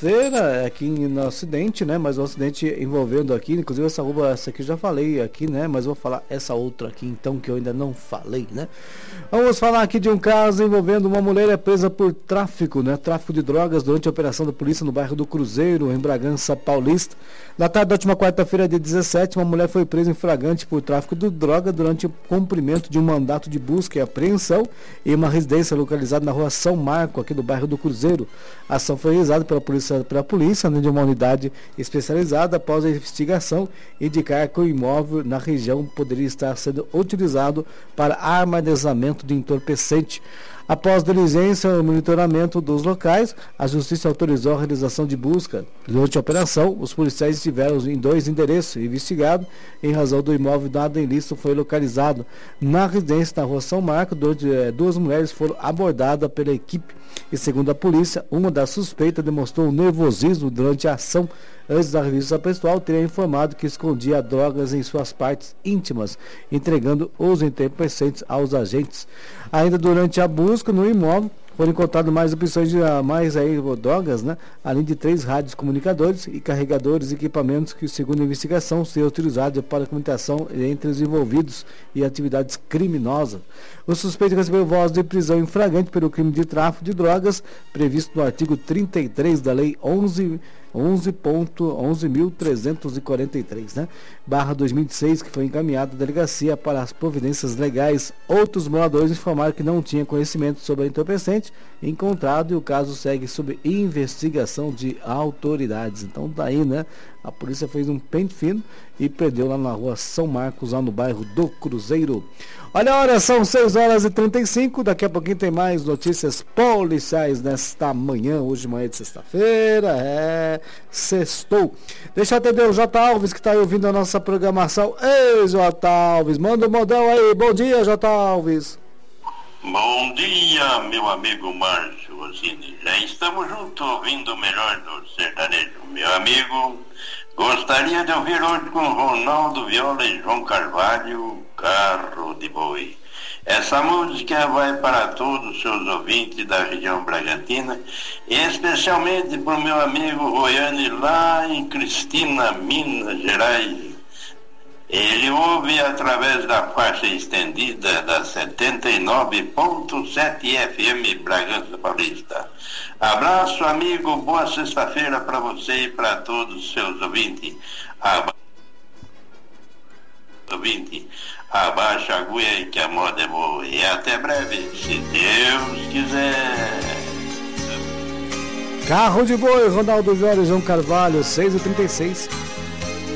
sexta-feira aqui no acidente, né? Mas um acidente envolvendo aqui, inclusive essa aqui eu já falei aqui, né? Mas vou falar essa outra aqui então que eu ainda não falei, né? Vamos falar aqui de um caso envolvendo uma mulher presa por tráfico, né? Tráfico de drogas durante a operação da polícia no bairro do Cruzeiro, em Bragança Paulista. Na tarde da última quarta-feira, dia 17, uma mulher foi presa em flagrante por tráfico de droga durante o cumprimento de um mandato de busca e apreensão em uma residência localizada na rua São Marco, aqui do bairro do Cruzeiro. A ação foi realizada pela polícia, né, de uma unidade especializada, após a investigação indicar que o imóvel na região poderia estar sendo utilizado para armazenamento de entorpecente. Após diligência e monitoramento dos locais, a Justiça autorizou a realização de busca. Durante a operação, os policiais estiveram em 2 endereços investigados. Em razão do imóvel, nada ilícito foi localizado. Na residência na rua São Marco, 2 mulheres foram abordadas pela equipe. E segundo a polícia, uma das suspeitas demonstrou nervosismo durante a ação. Antes da revista pessoal, teria informado que escondia drogas em suas partes íntimas, entregando os entorpecentes aos agentes. Ainda durante a busca no imóvel, foram encontradas mais opções de drogas, né? Além de 3 rádios comunicadores e carregadores e equipamentos que, segundo a investigação, seriam utilizados para a comunicação entre os envolvidos e atividades criminosas. O suspeito recebeu voz de prisão em flagrante pelo crime de tráfico de drogas, previsto no artigo 33 da Lei 11.343, né? / 2006, que foi encaminhado à delegacia para as providências legais. Outros moradores informaram que não tinham conhecimento sobre a entorpecente encontrado e o caso segue sob investigação de autoridades. Então daí, né? A polícia fez um pente fino e prendeu lá na rua São Marcos, lá no bairro do Cruzeiro. Olha a hora, são 6h35, daqui a pouquinho tem mais notícias policiais nesta manhã, hoje manhã de sexta-feira, sextou. Deixa eu atender o J. Alves que está aí ouvindo a nossa programação. Ei, J. Alves, manda o modão aí, bom dia, J. Alves. Bom dia, meu amigo Márcio Ossini. Já estamos juntos ouvindo o melhor do sertanejo. Meu amigo, gostaria de ouvir hoje com Ronaldo Viola e João Carvalho, Carro de Boi. Essa música vai para todos os seus ouvintes da região Bragantina, e especialmente para o meu amigo Roiane lá em Cristina, Minas Gerais. Ele ouve através da faixa estendida da 79.7 FM Bragança Paulista. Abraço, amigo, boa sexta-feira para você e para todos os seus ouvintes. Abaixa a agulha que a moda é boa. E até breve, se Deus quiser. Carro de Boi, Ronaldo Viola e João Carvalho, 6h36.